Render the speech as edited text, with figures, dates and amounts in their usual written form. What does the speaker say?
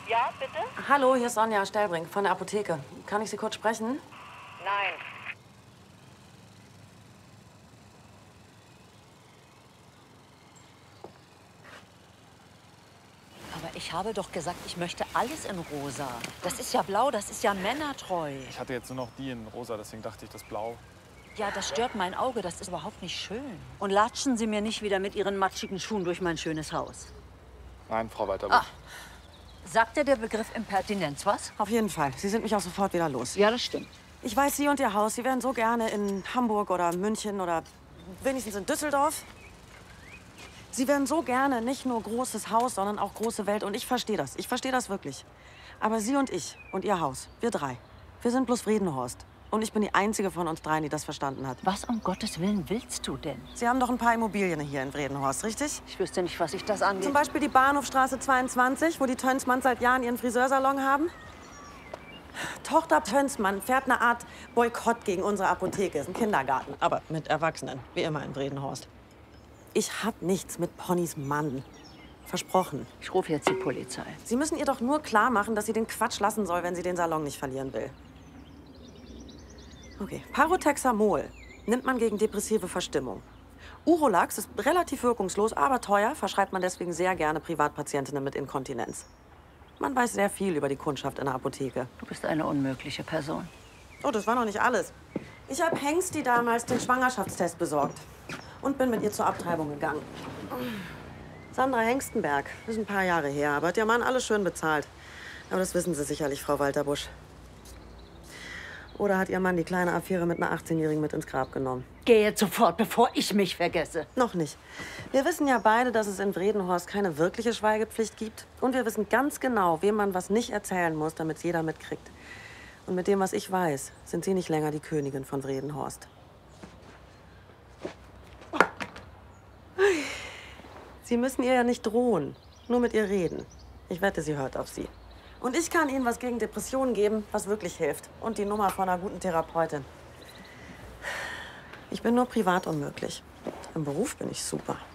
Ja, bitte? Hallo, hier ist Sonja Stellbrink von der Apotheke. Kann ich Sie kurz sprechen? Nein. Aber ich habe doch gesagt, ich möchte alles in rosa. Das ist ja blau, das ist ja männertreu. Ich hatte jetzt nur noch die in rosa, deswegen dachte ich, das Blau. Ja, das stört mein Auge, das ist überhaupt nicht schön. Und latschen Sie mir nicht wieder mit Ihren matschigen Schuhen durch mein schönes Haus. Nein, Frau Walterbusch. Ah. Sagt dir der Begriff Impertinenz was? Auf jeden Fall. Sie sind mich auch sofort wieder los. Ja, das stimmt. Ich weiß, Sie und Ihr Haus, Sie wären so gerne in Hamburg oder München oder wenigstens in Düsseldorf. Sie wären so gerne nicht nur großes Haus, sondern auch große Welt. Und ich verstehe das. Ich verstehe das wirklich. Aber Sie und ich und Ihr Haus, wir drei, wir sind bloß Vredenhorst. Und ich bin die einzige von uns dreien, die das verstanden hat. Was um Gottes Willen willst du denn? Sie haben doch ein paar Immobilien hier in Vredenhorst, richtig? Ich wüsste nicht, was ich das angeht. Zum Beispiel die Bahnhofstraße 22, wo die Tönsmanns seit Jahren ihren Friseursalon haben. Tochter Tönsmann fährt eine Art Boykott gegen unsere Apotheke. Ist ein Kindergarten, aber mit Erwachsenen, wie immer in Vredenhorst. Ich hab nichts mit Ponnys Mann. Versprochen. Ich rufe jetzt die Polizei. Sie müssen ihr doch nur klar machen, dass sie den Quatsch lassen soll, wenn sie den Salon nicht verlieren will. Okay, Paroxethamol nimmt man gegen depressive Verstimmung. Urolax ist relativ wirkungslos, aber teuer, verschreibt man deswegen sehr gerne Privatpatientinnen mit Inkontinenz. Man weiß sehr viel über die Kundschaft in der Apotheke. Du bist eine unmögliche Person. Oh, das war noch nicht alles. Ich habe Hengsti damals den Schwangerschaftstest besorgt und bin mit ihr zur Abtreibung gegangen. Sandra Hengstenberg, das ist ein paar Jahre her, aber hat ihr Mann alles schön bezahlt. Aber das wissen Sie sicherlich, Frau Walterbusch. Oder hat Ihr Mann die kleine Affäre mit einer 18-Jährigen mit ins Grab genommen? Geh jetzt sofort, bevor ich mich vergesse. Noch nicht. Wir wissen ja beide, dass es in Vredenhorst keine wirkliche Schweigepflicht gibt. Und wir wissen ganz genau, wem man was nicht erzählen muss, damit es jeder mitkriegt. Und mit dem, was ich weiß, sind Sie nicht länger die Königin von Vredenhorst. Sie müssen ihr ja nicht drohen, nur mit ihr reden. Ich wette, sie hört auf Sie. Und ich kann Ihnen was gegen Depressionen geben, was wirklich hilft. Und die Nummer von einer guten Therapeutin. Ich bin nur privat unmöglich. Im Beruf bin ich super.